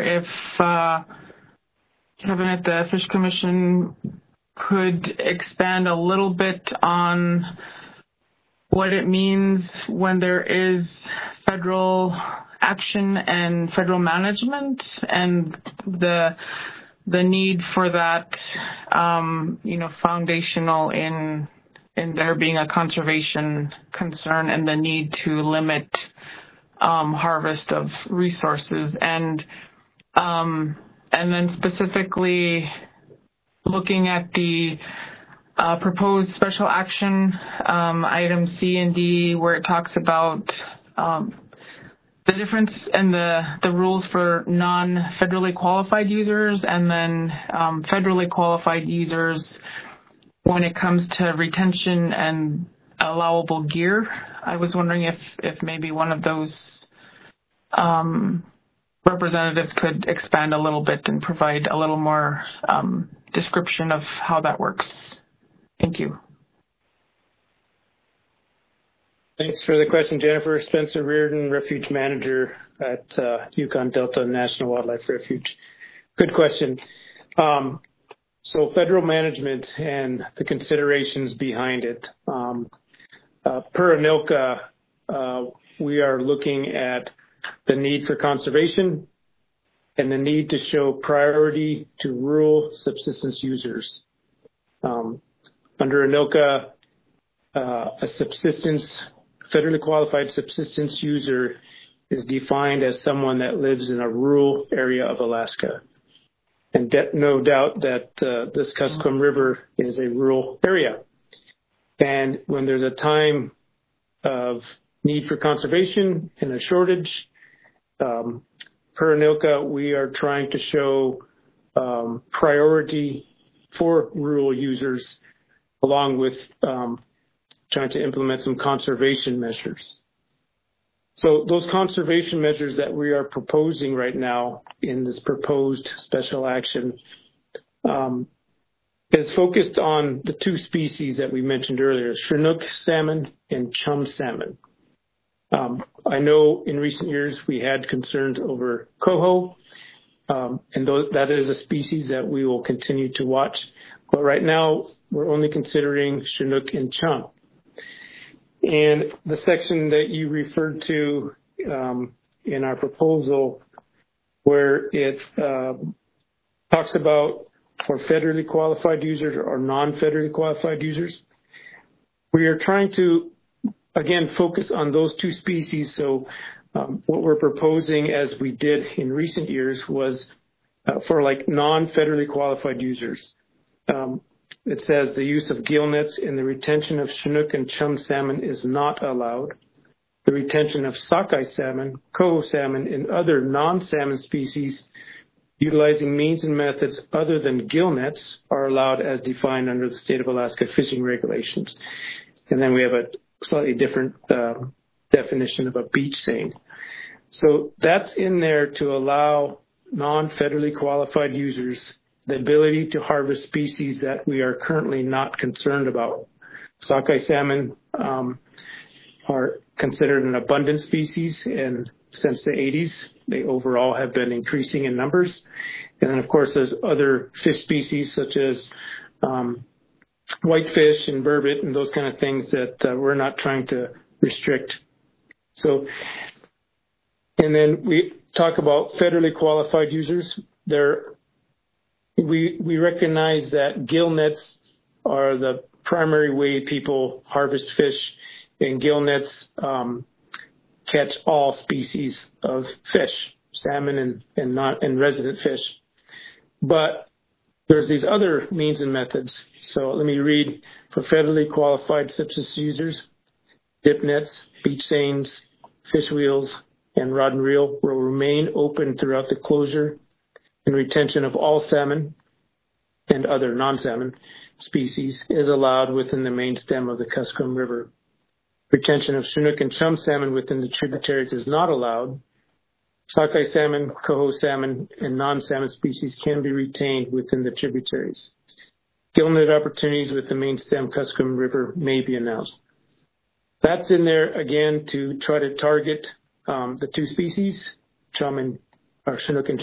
if Kevin at the Fish Commission could expand a little bit on what it means when there is federal action and federal management, and the need for that, foundational in there being a conservation concern, and the need to limit harvest of resources, and then specifically looking at the proposed special action item C and D, where it talks about the difference in the rules for non-federally qualified users and then federally qualified users when it comes to retention and allowable gear. I was wondering if maybe one of those representatives could expand a little bit and provide a little more description of how that works. Thank you. Thanks for the question, Jennifer. Spencer Reardon, Refuge Manager at Yukon Delta National Wildlife Refuge. Good question. So federal management and the considerations behind it. Per ANILCA, we are looking at the need for conservation and the need to show priority to rural subsistence users. Under ANILCA, a federally qualified subsistence user is defined as someone that lives in a rural area of Alaska. And no doubt that this Kuskokwim River is a rural area. And when there's a time of need for conservation and a shortage, per ANILCA, we are trying to show priority for rural users, along with trying to implement some conservation measures. So those conservation measures that we are proposing right now in this proposed special action is focused on the two species that we mentioned earlier, Chinook salmon and chum salmon. I know in recent years we had concerns over coho, and that is a species that we will continue to watch. But right now, we're only considering Chinook and chum. And the section that you referred to in our proposal, where it talks about for federally qualified users or non-federally qualified users, we are trying to, again, focus on those two species. So what we're proposing, as we did in recent years, was for like non-federally qualified users. It says the use of gill nets and the retention of Chinook and chum salmon is not allowed. The retention of sockeye salmon, coho salmon, and other non-salmon species utilizing means and methods other than gill nets are allowed as defined under the state of Alaska fishing regulations. And then we have a slightly different definition of a beach seine. So that's in there to allow non-federally qualified users the ability to harvest species that we are currently not concerned about. Sockeye salmon are considered an abundant species, and since the 80s, they overall have been increasing in numbers. And then, of course, there's other fish species such as whitefish and burbot and those kind of things that we're not trying to restrict. So, and then we talk about federally qualified users. We recognize that gill nets are the primary way people harvest fish, and gill nets catch all species of fish, salmon and resident fish. But there's these other means and methods. So let me read: for federally qualified subsistence users, dip nets, beach seines, fish wheels, and rod and reel will remain open throughout the closure and retention of all salmon and other non-salmon species is allowed within the main stem of the Kuskokwim River. Retention of Chinook and chum salmon within the tributaries is not allowed. Sockeye salmon, coho salmon, and non-salmon species can be retained within the tributaries. Gill net opportunities with the main stem Kuskokwim River may be announced. That's in there, again, to try to target the two species, Chinook and